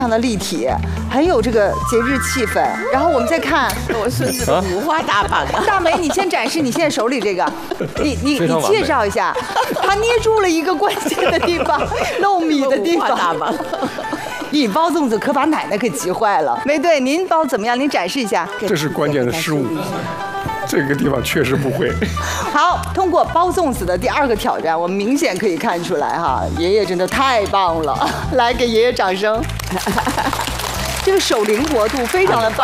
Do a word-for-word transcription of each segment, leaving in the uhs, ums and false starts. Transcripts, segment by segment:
常的立体，很有这个节日气氛。然后我们再看我孙子五花大绑啊！ 大梅，你先展示你现在手里这个，你你你介绍一下，他捏住了一个关键的地方，漏米的地方。 大绑。 你包粽子可把奶奶给急坏了。梅队，您包怎么样？您展示一下。 这是关键的失误。这个地方确实不会。 好，通过包粽子的第二个挑战，我们明显可以看出来哈，爷爷真的太棒了，来给爷爷掌声。这个手灵活度非常的棒。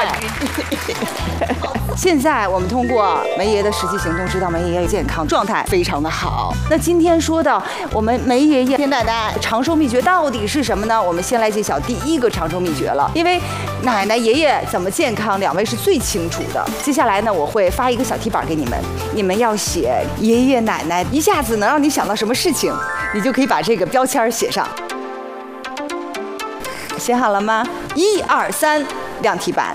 现在我们通过梅爷的实际行动，知道梅爷爷健康状态非常的好。那今天说到我们梅爷爷、田奶奶长寿秘诀到底是什么呢？我们先来揭晓第一个长寿秘诀了。因为奶奶、爷爷怎么健康，两位是最清楚的。接下来呢，我会发一个小题板给你们，你们要写爷爷奶奶，一下子能让你想到什么事情，你就可以把这个标签写上。写好了吗？一二三，亮题板。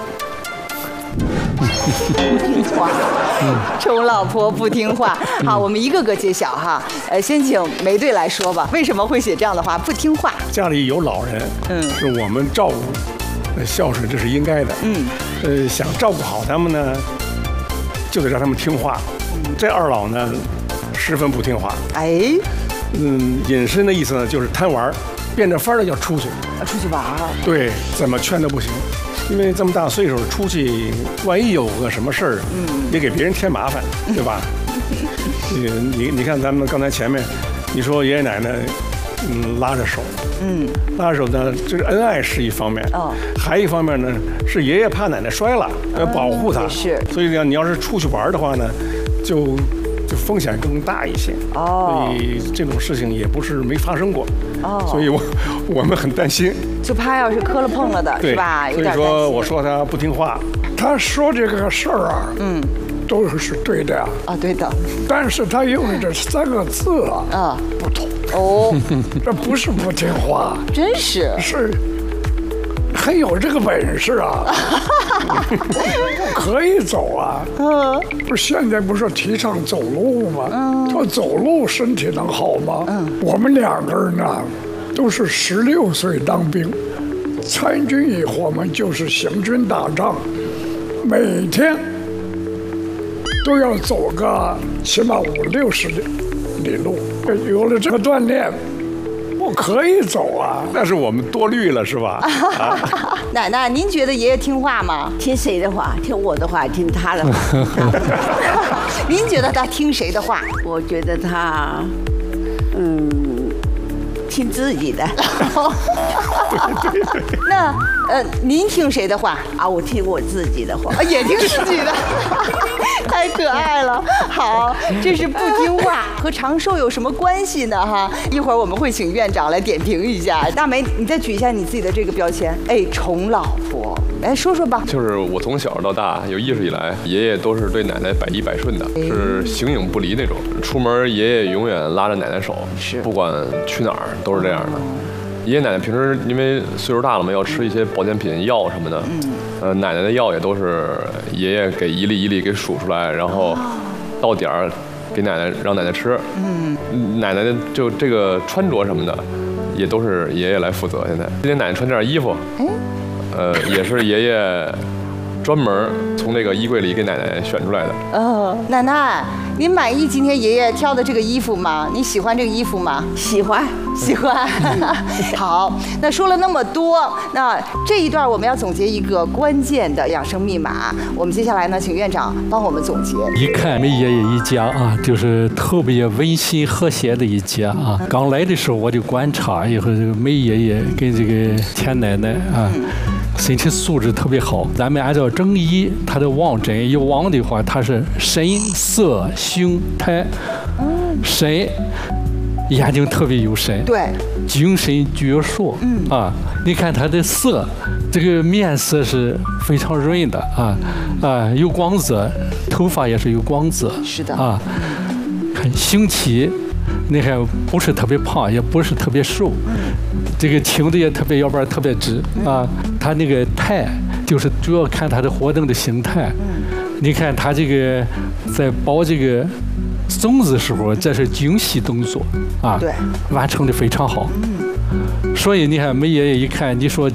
不听话，宠老婆不听话。好，我们一个个揭晓哈。呃，先请梅队来说吧，为什么会写这样的话？不听话。 家里有老人，嗯，是我们照顾、呃、孝顺，这是应该的。嗯，呃，想照顾好他们呢，就得让他们听话。这二老呢，十分不听话。哎，嗯，隐身的意思呢，就是贪玩，变着法儿的要出去。 出去玩。对， 怎么劝都不行。因为这么大岁数出去，万一有个什么事儿，嗯，也给别人添麻烦，对吧？你你你看咱们刚才前面，你说爷爷奶奶，嗯，拉着手，嗯，拉着手呢，这个恩爱是一方面，哦，还一方面呢是爷爷怕奶奶摔了，要保护他， 是， 所以呢，你要是出去玩的话呢，就就风险更大一些，哦，所以这种事情也不是没发生过，哦，所以我我们很担心。 就怕要是磕了碰了的，是吧？ 所以说我说他不听话， 他说这个事儿啊，嗯，都是对的呀。 啊，对的。 但是他用的这三个字啊，啊，不同。哦，这不是不听话， 真是是很有这个本事啊，可以走啊。嗯，不是现在不是提倡走路吗？嗯，说走路身体能好吗？嗯，我们两个人呢。都是十六岁当兵，参军以后我们就是行军打仗，每天都要走个起码五六十里路。有了这个锻炼，我可以走啊。 但是我们多虑了，是吧？ 啊、奶奶，您觉得爷爷听话吗？ 听谁的话？听我的话，听他的话。 您觉得他听谁的话？ 我觉得他，嗯。听自己的， 那呃，您听谁的话啊？我听我自己的话， 啊、也听自己的，太可爱了。好，这是不听话和长寿有什么关系呢？哈，一会儿我们会请院长来点评一下。大梅，你再举一下你自己的这个标签，哎，宠老婆，来说说吧。 就是我从小到大有意识以来，爷爷都是对奶奶百依百顺的，是形影不离那种。出门爷爷永远拉着奶奶手，是不管去哪儿。都是这样的，爷爷奶奶平时因为岁数大了嘛，要吃一些保健品、药什么的，嗯，呃，奶奶的药也都是爷爷给一粒一粒给数出来，然后到点儿给奶奶让奶奶吃，嗯，奶奶的就这个穿着什么的，也都是爷爷来负责。现在今天奶奶穿这件衣服，呃，也是爷爷专门从这个衣柜里给奶奶选出来的。 哦，奶奶，您满意今天爷爷挑的这个衣服吗？你喜欢这个衣服吗？ 喜欢， 喜欢。好，那说了那么多，那这一段我们要总结一个关键的养生密码。我们接下来呢，请院长帮我们总结。 一看梅爷爷一家啊，就是特别温馨和谐的一家啊。刚来的时候我就观察，以后这个梅爷爷跟这个田奶奶啊。嗯，身体素质特别好，咱们按照中医，它的望诊一望的话，它是神色形态，神眼睛特别有神， 对， 精神矍铄，嗯啊，你看它的色，这个面色是非常润的啊啊，有光泽，头发也是有光泽， 是的啊，看形体。你看不是特别胖，也不是特别瘦，这个挺的也特别，要不然特别直啊。他那个态就是主要看他的活动的形态。你看他这个在包这个粽子的时候，这是精细动作啊， 对， 完成的非常好。所以你看梅爷爷一看，你说